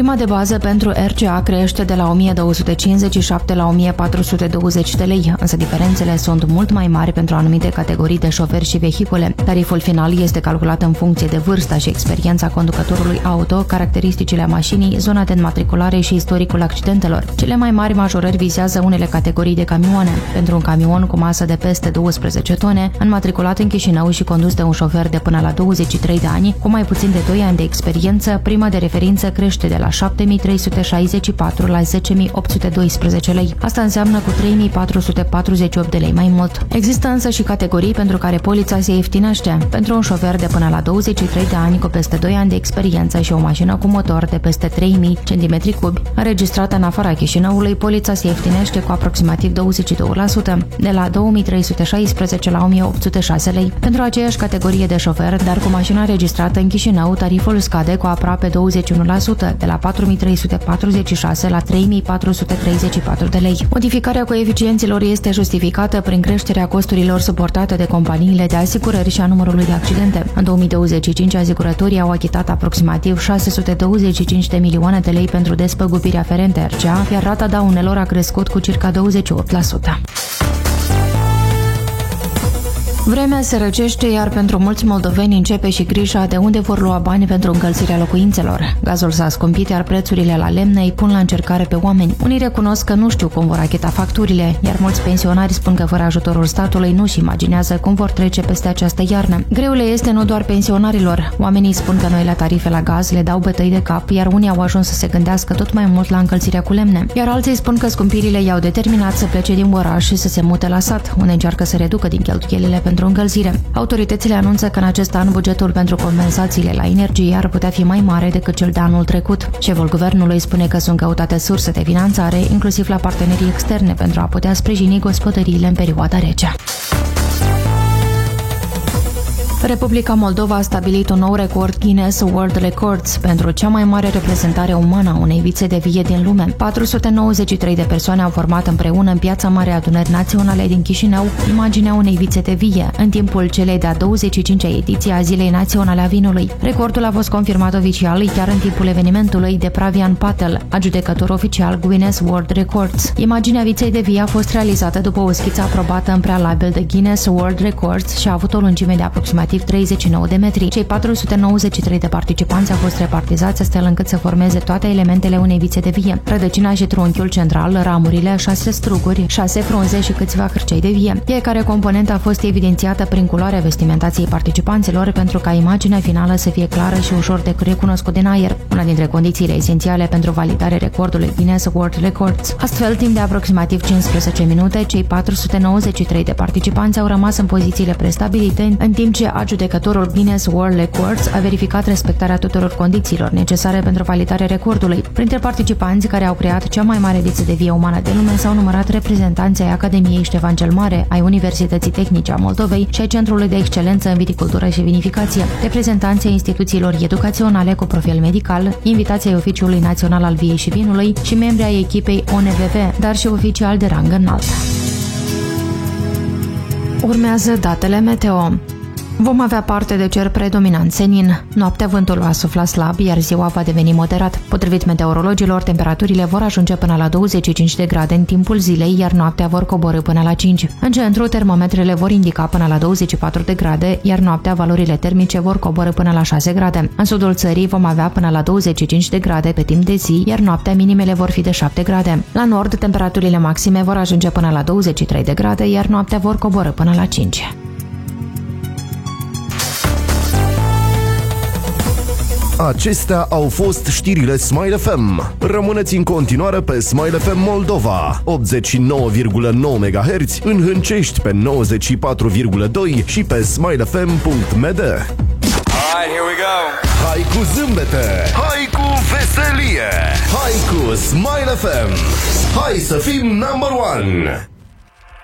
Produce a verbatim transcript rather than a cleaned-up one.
Prima de bază pentru R C A crește de la o mie două sute cincizeci și șapte la o mie patru sute douăzeci de lei, însă diferențele sunt mult mai mari pentru anumite categorii de șoferi și vehicule. Tariful final este calculat în funcție de vârsta și experiența conducătorului auto, caracteristicile mașinii, zona de înmatriculare și istoricul accidentelor. Cele mai mari majorări vizează unele categorii de camioane. Pentru un camion cu masă de peste douăsprezece tone, înmatriculat în Chișinău și condus de un șofer de până la douăzeci și trei de ani, cu mai puțin de doi ani de experiență, prima de referință crește de la șapte mii trei sute șaizeci și patru la zece mii opt sute doisprezece lei. Asta înseamnă cu trei mii patru sute patruzeci și opt de lei mai mult. Există însă și categorii pentru care polița se ieftinește. Pentru un șofer de până la douăzeci și trei de ani cu peste doi ani de experiență și o mașină cu motor de peste trei mii centimetri cubi, înregistrată în afara Chișinăului, polița se ieftinește cu aproximativ douăzeci și doi la sută, de la două mii trei sute șaisprezece la o mie opt sute șase lei. Pentru aceeași categorie de șofer, dar cu mașină înregistrată în Chișinău, tariful scade cu aproape douăzeci și unu la sută, de la patru mii trei sute patruzeci și șase la trei mii patru sute treizeci și patru de lei. Modificarea coeficienților este justificată prin creșterea costurilor suportate de companiile de asigurări și a numărului de accidente. În două mii douăzeci și cinci, asigurătorii au achitat aproximativ șase sute douăzeci și cinci de milioane de lei pentru despăgubiri aferente R C A, iar rata daunelor a crescut cu circa douăzeci și opt la sută. Vremea se răcește, iar pentru mulți moldoveni începe și grija de unde vor lua bani pentru încălzirea locuințelor. Gazul s-a scumpit, iar prețurile la lemne îi pun la încercare pe oameni. Unii recunosc că nu știu cum vor achita facturile, iar mulți pensionari spun că fără ajutorul statului nu-și imaginează cum vor trece peste această iarnă. Greul este nu doar pensionarilor. Oamenii spun că noile tarife la gaz le dau bătăi de cap, iar unii au ajuns să se gândească tot mai mult la încălzirea cu lemne. Iar alții spun că scumpirile i-au determinat să plece din oraș și să se mute la sat, unde încearcă să reducă din cheltuielile pentru încălzire. Autoritățile anunță că în acest an bugetul pentru compensațiile la energie ar putea fi mai mare decât cel de anul trecut. Șeful guvernului spune că sunt căutate surse de finanțare, inclusiv la partenerii externe, pentru a putea sprijini gospodăriile în perioada rece. Republica Moldova a stabilit un nou record Guinness World Records pentru cea mai mare reprezentare umană a unei vițe de vie din lume. patru sute nouăzeci și trei de persoane au format împreună în Piața Mare Adunări Naționale din Chișinău imaginea unei vițe de vie, în timpul celei de-a douăzeci și cincea ediție a Zilei Naționale a Vinului. Recordul a fost confirmat oficial chiar în timpul evenimentului de Pravian Patel, adjudecător oficial Guinness World Records. Imaginea viței de vie a fost realizată după o schiță aprobată în prealabil de Guinness World Records și a avut o lungime de aproximativ treizeci și nouă de metri. Cei patru sute nouăzeci și trei de participanți au fost repartizați astfel încât să formeze toate elementele unei vițe de vie: rădăcina și trunchiul central, ramurile, șase struguri, șase frunze și câțiva cârcei de vie. Fiecare componentă a fost evidențiată prin culoarea vestimentației participanților pentru ca imaginea finală să fie clară și ușor de recunoscut din aer, una dintre condițiile esențiale pentru validarea recordului Guinness World Records. Astfel, timp de aproximativ cincisprezece minute, cei patru sute nouăzeci și trei de participanți au rămas în pozițiile prestabilite, în timp ce adjudecătorul Guinness World Records a verificat respectarea tuturor condițiilor necesare pentru validarea recordului. Printre participanți care au creat cea mai mare viță de vie umană de lume s-au numărat reprezentanții ai Academiei Ștefan cel Mare, ai Universității Tehnice a Moldovei și ai Centrului de Excelență în Viticultură și Vinificație, reprezentanții ai instituțiilor educaționale cu profil medical, invitații ai Oficiului Național al Viei și Vinului și membri ai echipei O N V V, dar și oficiali de rang înalt. Urmează datele meteo. Vom avea parte de cer predominant senin. Noaptea vântul va sufla slab, iar ziua va deveni moderat. Potrivit meteorologilor, temperaturile vor ajunge până la douăzeci și cinci de grade în timpul zilei, iar noaptea vor coborî până la cinci. În centru, termometrele vor indica până la douăzeci și patru de grade, iar noaptea valorile termice vor coborî până la șase grade. În sudul țării vom avea până la douăzeci și cinci de grade pe timp de zi, iar noaptea minimele vor fi de șapte grade. La nord, temperaturile maxime vor ajunge până la douăzeci și trei de grade, iar noaptea vor coborî până la cinci. Acestea au fost știrile Smile F M. Rămâneți în continuare pe Smile F M Moldova, optzeci și nouă virgulă nouă MHz, în Hâncești pe nouăzeci și patru virgulă doi și pe smile f m punct m d. Alright, here we go. Hai cu zâmbete, hai cu veselie, hai cu Smile F M. Hai să fim number one.